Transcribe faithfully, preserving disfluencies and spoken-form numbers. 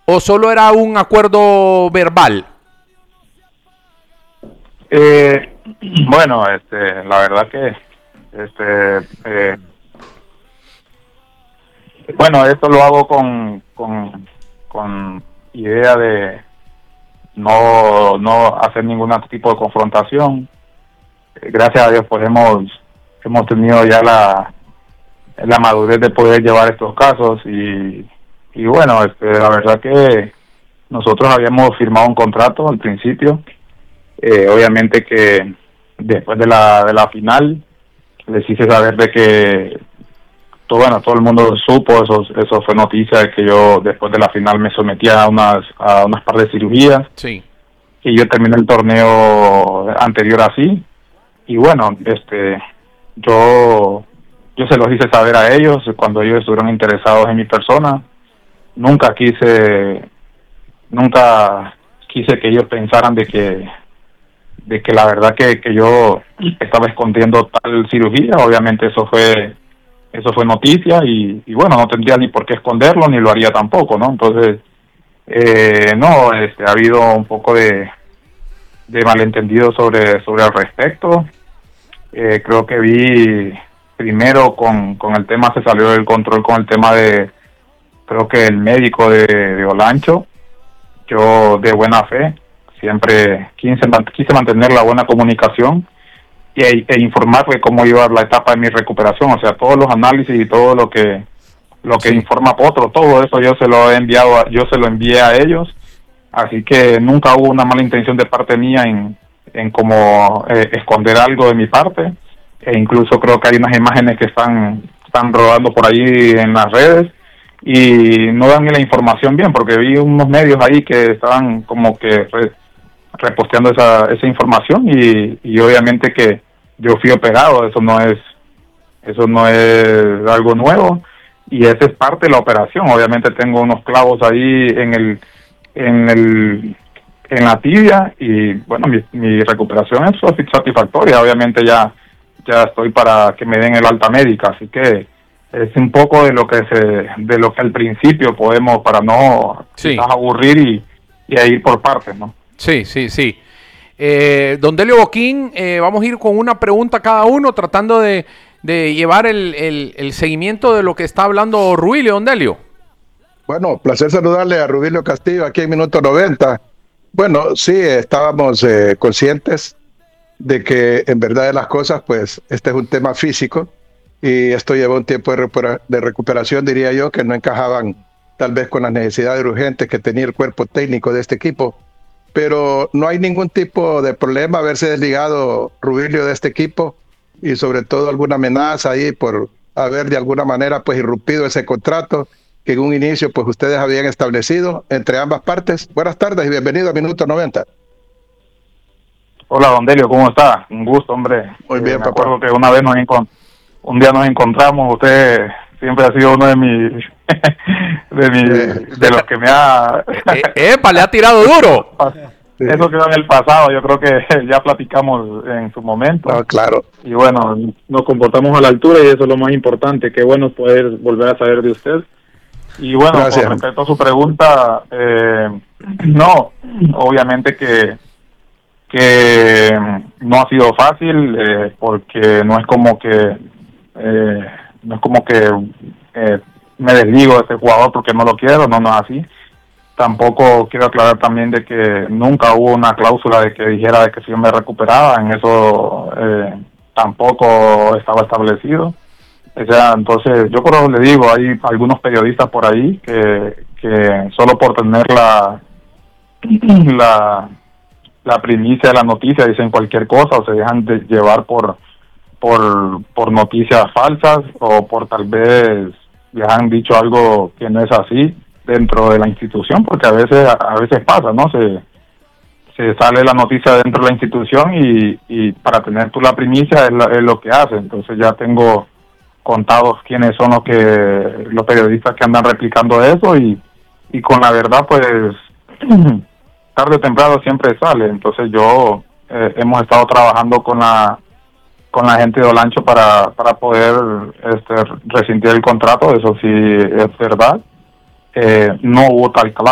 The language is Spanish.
o solo era un acuerdo verbal? Eh, bueno, este, la verdad que, este, eh, bueno, esto lo hago con, con, con idea de no, no hacer ningún tipo de confrontación. Eh, gracias a Dios, pues hemos, hemos tenido ya la, la madurez de poder llevar estos casos y, y bueno, este, la verdad que nosotros habíamos firmado un contrato al principio. Eh, obviamente que después de la de la final les hice saber de que todo, bueno, todo el mundo supo, eso eso fue noticia de que yo después de la final me sometía a unas a unas par de cirugías. Sí. Y yo terminé el torneo anterior así y bueno, este yo yo se los hice saber a ellos cuando ellos estuvieron interesados en mi persona. Nunca quise nunca quise que ellos pensaran de que de que la verdad que, que yo estaba escondiendo tal cirugía. Obviamente eso fue eso fue noticia y, y bueno, no tendría ni por qué esconderlo ni lo haría tampoco, ¿no? Entonces eh, no, este, ha habido un poco de, de malentendido sobre sobre el respecto. Eh, creo que vi primero con, con el tema, se salió del control con el tema de, creo que el médico de, de Olancho. Yo de buena fe siempre quise, quise mantener la buena comunicación e, e informarle cómo iba la etapa de mi recuperación, o sea, todos los análisis y todo lo que lo que sí. informa Potro, todo eso yo se lo he enviado, a, yo se lo envié a ellos, así que nunca hubo una mala intención de parte mía en, en como eh, esconder algo de mi parte, e incluso creo que hay unas imágenes que están, están rodando por ahí en las redes, y no dan ni la información bien, porque vi unos medios ahí que estaban como que re, reposteando esa esa información y, y obviamente que yo fui operado, eso no es eso no es algo nuevo y esa es parte de la operación. Obviamente tengo unos clavos ahí en el en el en la tibia y bueno, mi, mi recuperación es satisfactoria. Obviamente ya ya estoy para que me den el alta médica, así que es un poco de lo que se de lo que al principio podemos, para no sí. aburrir y, y a ir por partes, ¿no? Sí, sí, sí. Eh, don Delio Boquín, eh, vamos a ir con una pregunta cada uno, tratando de, de llevar el, el, el seguimiento de lo que está hablando Rubilio, don Delio. Bueno, placer saludarle a Rubilio Castillo aquí en Minuto noventa. Bueno, sí, estábamos eh, conscientes de que en verdad de las cosas, pues este es un tema físico, y esto lleva un tiempo de, recupera de recuperación, diría yo, que no encajaban tal vez con las necesidades urgentes que tenía el cuerpo técnico de este equipo, pero no hay ningún tipo de problema haberse desligado Rubilio de este equipo, y sobre todo alguna amenaza ahí por haber de alguna manera pues irrumpido ese contrato que en un inicio pues ustedes habían establecido entre ambas partes. Buenas tardes y bienvenido a Minuto noventa. Hola, don Delio, ¿cómo está? Un gusto, hombre. Muy bien, eh, me papá. acuerdo que una vez nos encont un día nos encontramos, usted siempre ha sido uno de mis, de, mi, de los que me ha... ¡Epa, le ha tirado duro! Sí. Eso quedó en el pasado, yo creo que ya platicamos en su momento. No, claro. Y bueno, nos comportamos a la altura y eso es lo más importante, qué bueno poder volver a saber de usted. Y bueno, Gracias. Con respecto a su pregunta, eh, no, obviamente que que no ha sido fácil, eh, porque no es como que eh, no es como que eh, me desligo de este jugador porque no lo quiero, no, no es así. Tampoco quiero aclarar también de que nunca hubo una cláusula de que dijera de que si yo me recuperaba, en eso eh, tampoco estaba establecido. O sea, entonces yo creo, le digo, hay algunos periodistas por ahí que, que solo por tener la la la primicia de la noticia dicen cualquier cosa o se dejan de llevar por por por noticias falsas o por tal vez les han dicho algo que no es así dentro de la institución, porque a veces a veces pasa, ¿no? Se se sale la noticia dentro de la institución y, y para tener tú la primicia es, la, es lo que hace. Entonces ya tengo contados quiénes son los que los periodistas que andan replicando eso y, y con la verdad pues tarde o temprano siempre sale. Entonces yo eh, hemos estado trabajando con la con la gente de Olancho para para poder este rescindir el contrato, eso sí es verdad. Eh, no hubo tal